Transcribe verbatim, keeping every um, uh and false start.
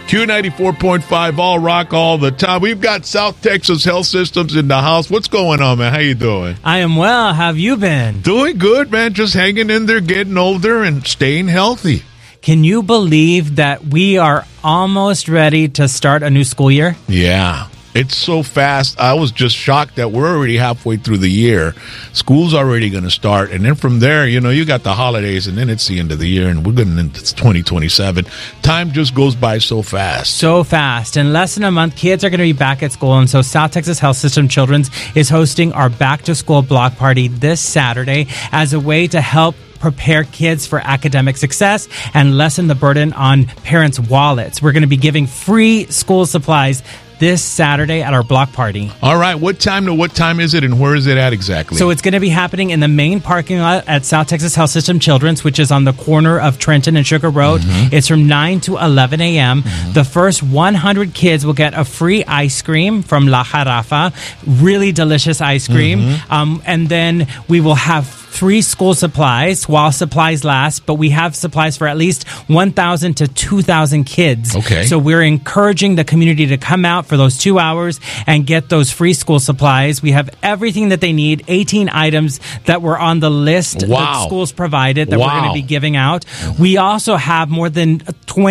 Q ninety-four point five, all rock all the time. We've got South Texas Health Systems in the house. What's going on, man? How you doing? I am well. How have you been? Doing good, man. Just hanging in there, getting older and staying healthy. Can you believe that we are almost ready to start a new school year? Yeah. It's so fast. I was just shocked that we're already halfway through the year. School's already going to start. And then from there, you know, you got the holidays, and then it's the end of the year, and we're going into twenty twenty-seven. Time just goes by so fast. So fast. In less than a month, kids are going to be back at school. And so South Texas Health System Children's is hosting our back-to-school block party this Saturday as a way to help prepare kids for academic success and lessen the burden on parents' wallets. We're going to be giving free school supplies this Saturday at our block party. All right. What time to what time is it, and where is it at exactly? So it's going to be happening in the main parking lot at South Texas Health System Children's, which is on the corner of Trenton and Sugar Road. Mm-hmm. It's from nine to eleven a.m. Mm-hmm. The first one hundred kids will get a free ice cream from La Jarafa. Really delicious ice cream. Mm-hmm. Um, and then we will have free school supplies while supplies last, but we have supplies for at least one thousand to two thousand kids. Okay. So we're encouraging the community to come out for those two hours and get those free school supplies. We have everything that they need, eighteen items that were on the list wow. that schools provided that wow. we're going to be giving out. We also have more than twenty